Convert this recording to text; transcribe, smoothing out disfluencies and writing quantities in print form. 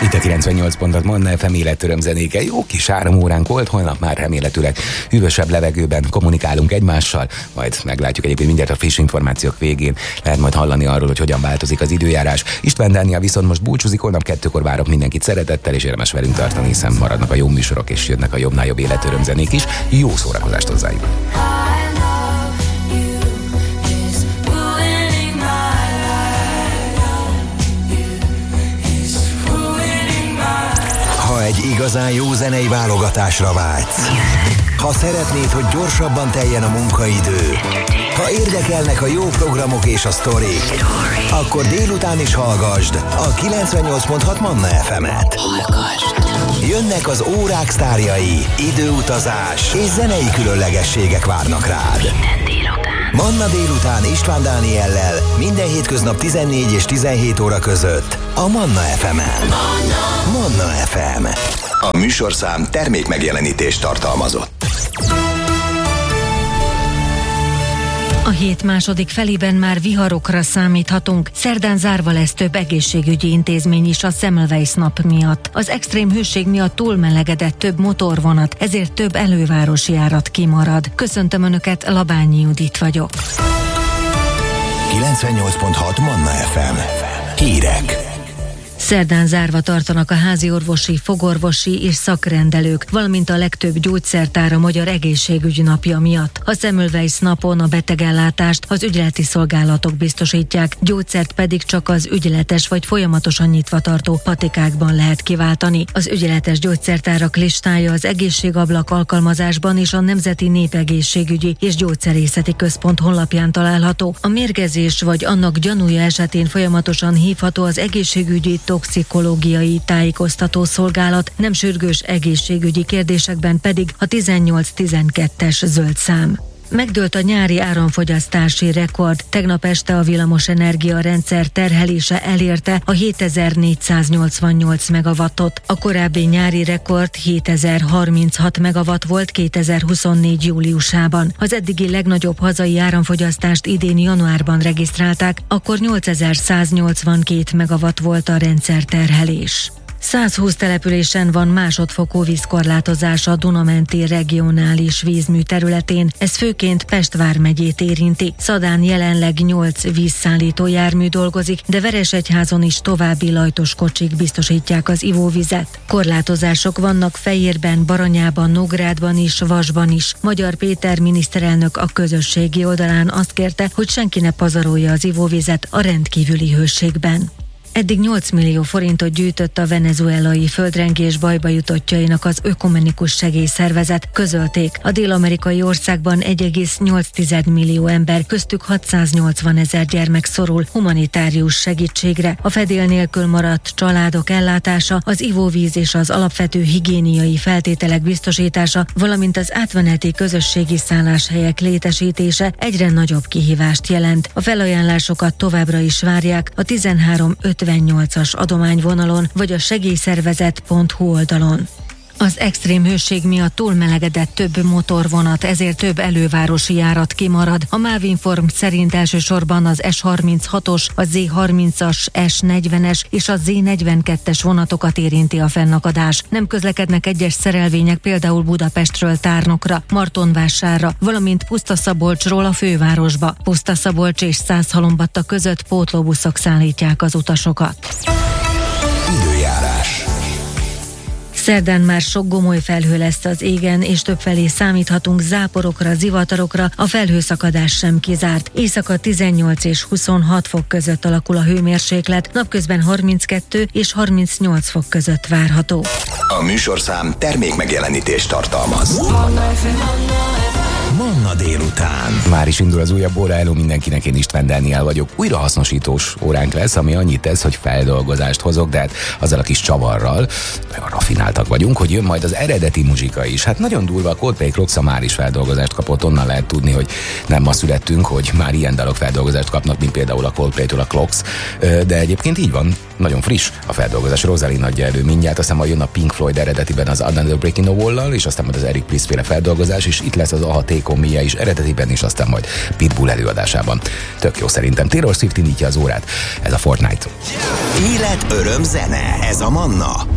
Itt a 98 pontot Manna FM életörömzenéke. Jó kis áramóránk volt, holnap már remélhetőleg hűvösebb levegőben kommunikálunk egymással, majd meglátjuk egyébként mindjárt a friss információk végén. Lehet majd hallani arról, hogy hogyan változik az időjárás. István Dániel viszont most búcsúzik, holnap 2-kor várok mindenkit szeretettel, és érdemes velünk tartani, hiszen maradnak a jó műsorok, és jönnek a jobbnál jobb életörömzenék is. Jó szórakozást hozzájuk! Ha egy igazán jó zenei válogatásra vágysz, ha szeretnéd, hogy gyorsabban teljen a munkaidő, ha érdekelnek a jó programok és a sztorik, akkor délután is hallgasd a 98.6 Manna FM-et. Jönnek az órák sztárjai, időutazás és zenei különlegességek várnak rád. Manna délután István Dániellel minden hétköznap 14 és 17 óra között a Manna FM-en. Manna FM. A műsorszám termékmegjelenítést tartalmazott. A hét második felében már viharokra számíthatunk. Szerdán zárva lesz több egészségügyi intézmény is a Semmelweis nap miatt. Az extrém hőség miatt túlmelegedett több motorvonat, ezért több elővárosi járat kimarad. Köszöntöm Önöket, Labányi Judit vagyok. 98.6 Manna FM. Hírek. Szerdán zárva tartanak a háziorvosi, fogorvosi és szakrendelők, valamint a legtöbb gyógyszertár a Magyar Egészségügyi Napja miatt. A Semmelweis napon a betegellátást az ügyleti szolgálatok biztosítják, gyógyszert pedig csak az ügyletes vagy folyamatosan nyitva tartó patikákban lehet kiváltani. Az ügyletes gyógyszertárak listája az Egészségablak alkalmazásban és a Nemzeti Népegészségügyi és Gyógyszerészeti Központ honlapján található. A mérgezés vagy annak gyanúja esetén folyamatosan hívható az egészségügyi toxikológiai tájékoztató szolgálat, nem sürgős egészségügyi kérdésekben pedig a 1812-es zöld szám. Megdőlt a nyári áramfogyasztási rekord. Tegnap este a villamosenergia rendszer terhelése elérte a 7488 megawattot. A korábbi nyári rekord 7036 megawatt volt 2024 júliusában. Az eddigi legnagyobb hazai áramfogyasztást idén januárban regisztrálták, akkor 8182 megawatt volt a rendszer terhelés. 120 településen van másodfokú vízkorlátozás a Duna-menti regionális vízmű területén. Ez főként Pest vármegyét érinti. Szadán jelenleg 8 vízszállító jármű dolgozik, de Veresegyházon is további lajtos kocsik biztosítják az ivóvizet. Korlátozások vannak Fejérben, Baranyában, Nógrádban is, Vasban is. Magyar Péter miniszterelnök a közösségi oldalán azt kérte, hogy senki ne pazarolja az ivóvizet a rendkívüli hőségben. Eddig 8 millió forintot gyűjtött a venezuelai földrengés bajba jutottjainak az Ökumenikus Segélyszervezet, közölték. A dél-amerikai országban 1,8 millió ember, köztük 680 000 gyermek szorul humanitárius segítségre. A fedél nélkül maradt családok ellátása, az ivóvíz és az alapvető higiéniai feltételek biztosítása, valamint az átmeneti közösségi szálláshelyek létesítése egyre nagyobb kihívást jelent. A felajánlásokat továbbra is várják a 1358-as adományvonalon vagy a segélyszervezet.hu oldalon. Az extrém hőség miatt túlmelegedett több motorvonat, ezért több elővárosi járat kimarad. A Mávinform szerint elsősorban az S36-os, a Z30-as, S40-es és a Z42-es vonatokat érinti a fennakadás. Nem közlekednek egyes szerelvények például Budapestről Tárnokra, Martonvásárra, valamint Pusztaszabolcsról a fővárosba. Pusztaszabolcs és Szászhalombatta között pótlóbuszok szállítják az utasokat. Időjárás. Szerdán már sok gomoly felhő lesz az égen, és többfelé számíthatunk záporokra, zivatarokra, a felhőszakadás sem kizárt. Éjszaka 18 és 26 fok között alakul a hőmérséklet, napközben 32 és 38 fok között várható. A műsorszám termékmegjelenítést tartalmaz. Manna délután. Már is indul az újabb óra, hello mindenkinek, én István Dániel vagyok. Újra hasznosítós óránk lesz, ami annyit tesz, hogy feldolgozást hozok, de hát azzal a kis csavarral, olyan rafináltak vagyunk, hogy jön majd az eredeti muzsika is. Hát nagyon durva, a Coldplay Clocks már is feldolgozást kapott, onnan lehet tudni, hogy nem ma születtünk, hogy már ilyen dalok feldolgozást kapnak, mint például a Coldplaytől a Clocks, de egyébként így van. nagyon friss a feldolgozás. Rosalind adja elő mindjárt, aztán majd jön a Pink Floyd eredetiben az Another Brick in the Wall-lal, és aztán majd az Eric Priest féle feldolgozás, és itt lesz az Aha Take On Me-je is eredetiben, és aztán majd Pitbull előadásában. Tök jó szerintem. Taylor Swift indítja az órát. Ez a Fortnite. Élet, öröm, zene. Ez a Manna.